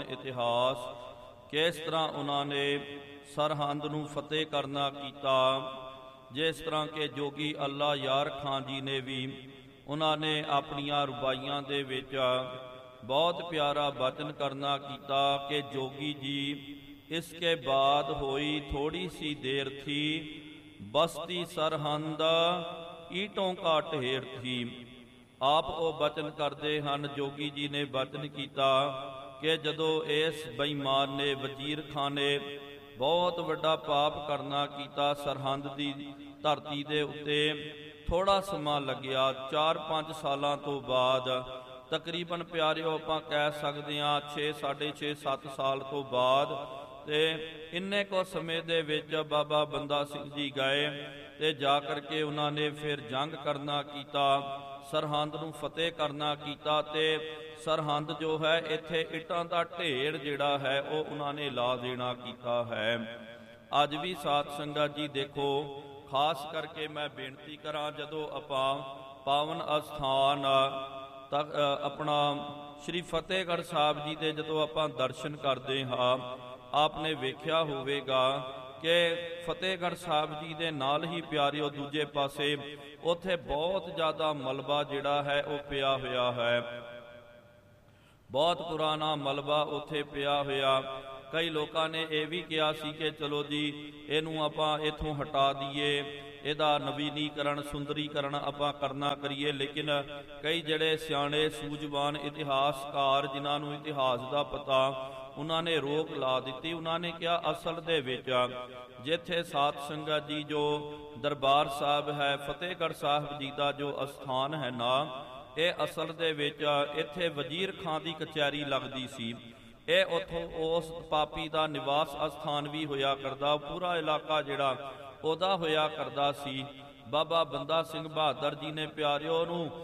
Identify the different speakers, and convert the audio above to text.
Speaker 1: ਇਤਿਹਾਸ। ਕਿਸ ਤਰ੍ਹਾਂ ਉਹਨਾਂ ਨੇ ਸਰਹੰਦ ਨੂੰ ਫਤਿਹ ਕਰਨਾ ਕੀਤਾ। ਜਿਸ ਤਰ੍ਹਾਂ ਕਿ ਜੋਗੀ ਅੱਲਾ ਯਾਰ ਖਾਂ ਜੀ ਨੇ ਵੀ ਉਹਨਾਂ ਨੇ ਆਪਣੀਆਂ ਰੁਬਾਈਆਂ ਦੇ ਵਿੱਚ ਬਹੁਤ ਪਿਆਰਾ ਬਚਨ ਕਰਨਾ ਕੀਤਾ ਕਿ जोगी जी इसके बाद होई थोड़ी सी देर थी, बस्ती सरहंद ईटों का ढेर थी। आप वो बचन करते हैं, जोगी जी ने बचन किया कि जदों इस बेईमान ने वजीर खान ने बहुत वड्डा पाप करना किया, सरहंद की धरती के उत्ते थोड़ा समा लग्या 4-5 सालों तो बाद, तकरीबन प्यारिओ आपां कह सकते हैं 6 साढ़े 6-7 साल तो बाद, ते इन्ने को समय दे विच बाबा बंदा सिंह जी गए ते जा करके उन्होंने फिर जंग करना कीता, सरहंद नूं फतेह करना कीता ते सरहंद जो है इत्थे इटां दा ढेर जिहड़ा है वो उन्होंने ला देना कीता है। अज भी साध संगत जी देखो, खास करके मैं बेनती करा, जदों आपां पावन अस्थान तक अपना श्री फतेहगढ़ साहब जी के जदों आपां दर्शन करते हाँ, आपने वेख्या होवेगा कि फतेहगढ़ साहब जी के नाल ही प्यारिओ दूजे पासे उत्थे बहुत ज़्यादा मलबा जिहड़ा है वो पिया होया है, बहुत पुराना मलबा उत्थे पिया होया। कई लोगों ने यह भी कहा सी कि चलो जी इनू आपां इथों हटा दईए, इहदा नवीनीकरण सुंदरीकरण आपां करना करिए, लेकिन कई जिहड़े सियाणे सूझवान इतिहासकार जिन्हां नूं इतिहास दा पता, उन्होंने रोक ला दी। उन्होंने कहा असल दे विच जिथे साध संगत जी जो दरबार साहब है, फतेहगढ़ साहब जी का जो अस्थान है ना, ये असल दे विच इत्थे वजीर खां दी कचहरी लगदी सी। ये उत्थों उस पापी का निवास अस्थान भी होया करदा, पूरा इलाका जिहड़ा ओहदा होया करदा सी। बाबा बंदा सिंह बहादुर जी ने प्यारिओ नूं